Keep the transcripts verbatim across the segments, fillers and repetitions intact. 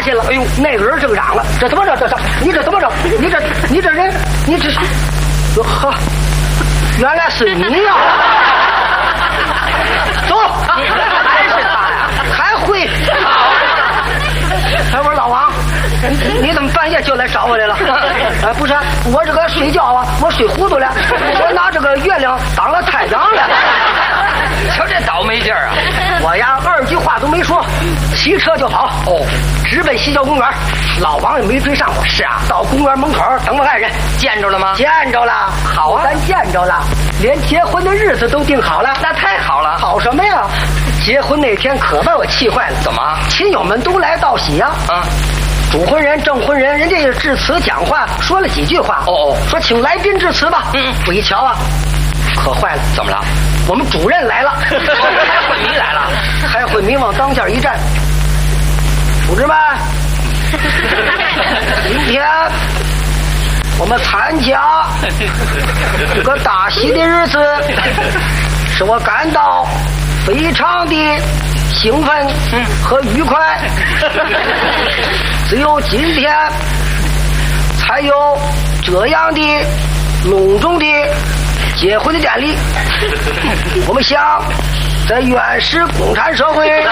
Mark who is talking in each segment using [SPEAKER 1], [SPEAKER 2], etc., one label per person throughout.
[SPEAKER 1] 下去了。哎呦，那个人正嚷了，这怎么着？这这你这怎么着？你这你这人，你这是，哟呵，原来是你呀、啊！走，还是他呀？还会？哎，我说老王，你你怎么半夜就来找我来了？哎，不是，我这个睡觉啊，我睡糊涂了，我拿这个月亮当了太阳了。
[SPEAKER 2] 瞧这倒霉劲儿啊！
[SPEAKER 1] 我呀，二句话都没说，骑车就跑。哦，直奔西郊公园。老王也没追上我。是啊，到公园门口等我爱人。
[SPEAKER 2] 见着了吗？
[SPEAKER 1] 见着了。好啊，咱见着了，连结婚的日子都定好了。
[SPEAKER 2] 那太好了。
[SPEAKER 1] 好什么呀？结婚那天可把我气坏了。
[SPEAKER 2] 怎么？
[SPEAKER 1] 亲友们都来道喜呀。啊。主婚人、证婚人，人家也致辞讲话，说了几句话。哦哦，说请来宾致辞吧。嗯，我一瞧啊，可坏了。怎么了？我们主任来了，开会迷来了，开会迷往当间一站。同志们，今天我们参加这个大喜的日子，使我感到非常的兴奋和愉快。只有今天才有这样的隆重的结婚的典礼。我们想在原始共产社会，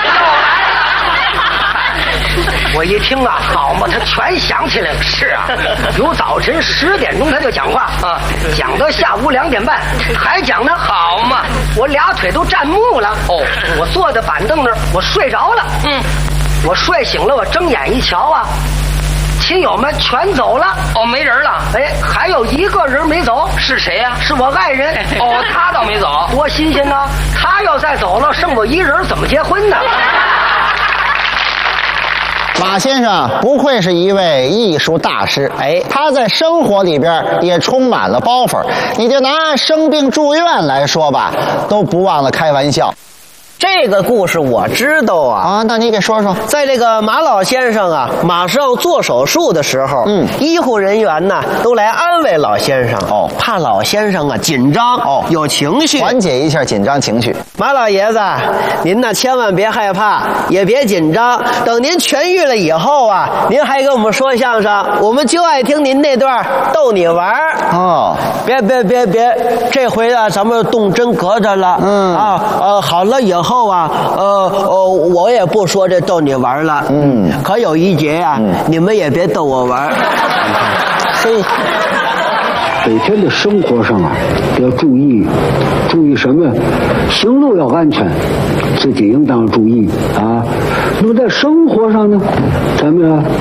[SPEAKER 1] 我一听啊，好嘛，他全想起来了。是啊，由早晨十点钟他就讲话啊，讲到下午两点半，还讲呢。好嘛，我俩腿都站木了。哦，我坐在板凳那儿，我睡着了。嗯，我睡醒了，我睁眼一瞧啊，亲友们全走了。哦，没人了。哎，还有一个人没走。是谁呀、啊？是我爱人。哦，他倒没走，多新鲜呢！他要再走了，剩我一人，怎么结婚呢？
[SPEAKER 3] 马先生不愧是一位艺术大师，哎，他在生活里边也充满了包袱。你就拿生病住院来说吧，都不忘了开玩笑。
[SPEAKER 4] 这个故事我知道啊
[SPEAKER 3] 啊，那你给说说。
[SPEAKER 4] 在这个马老先生啊马上做手术的时候，嗯，医护人员呢都来安慰老先生，哦，怕老先生啊紧张，哦，有情绪，
[SPEAKER 3] 缓解一下紧张情绪。
[SPEAKER 4] 马老爷子，您呢千万别害怕，也别紧张，等您痊愈了以后啊，您还跟我们说相声，我们就爱听您那段逗你玩哦。别别别别，这回啊咱们动真格的了，嗯啊呃好了以后。后啊，呃呃，我也不说这逗你玩了，嗯，可有一节啊，嗯、你们也别逗我玩。
[SPEAKER 5] 所以，每天的生活上啊，要注意，注意什么？行路要安全，自己应当注意啊。那么在生活上呢，咱们啊，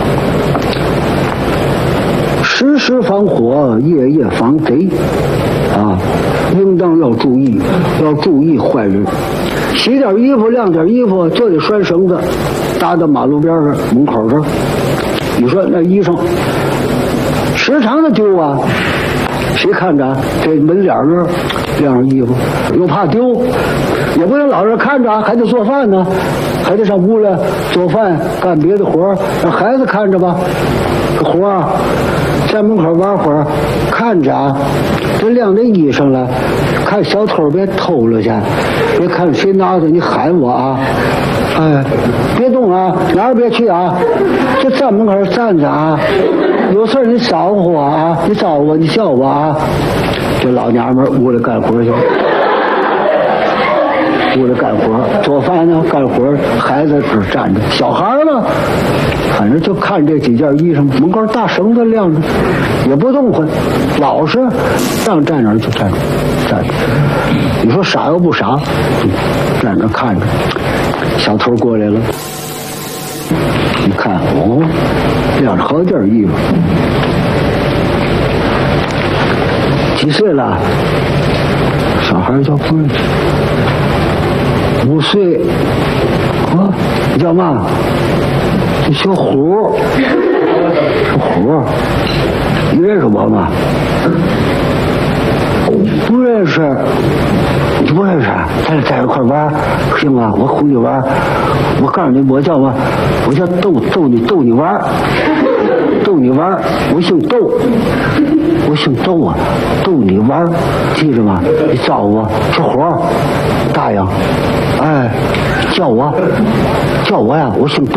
[SPEAKER 5] 时时防火，夜夜防贼，啊，应当要注意，要注意坏人。洗点衣服晾点衣服就得拴绳子搭到马路边上门口这儿，你说那衣裳时常的丢啊，谁看着这门脸那儿晾上衣服，又怕丢，也不能老是看着，还得做饭呢，还得上屋来做饭干别的活，让孩子看着吧，这活啊在门口玩会儿，看着啊，这晾这衣裳了，看小偷别偷了去，别看谁拿着你喊我啊，哎，别动啊，哪儿别去啊，就站门口站着啊，有事你招呼我啊，你招我，你叫我啊，这老娘们屋里干活去。屋里干活，做饭呢，干活，孩子这站着，小孩呢，反正就看这几件衣裳，门口大绳子晾着，也不动换，老实，让站哪儿就站着，站着。你说傻又不傻，站着看着，小偷过来了，你看哦，晾着好件衣服，几岁了？小孩叫不认识。五岁，啊，你叫嘛？这小虎，小虎，你认识我吗？不认识，你不认识，咱俩在一块玩，行吗？我哄你玩，我告诉你，我叫嘛？我叫逗逗你逗你玩，逗你玩，我姓窦，我姓窦啊，逗你玩，记着吗？你找我，这活儿答应。哎，叫我，叫我呀！我姓窦。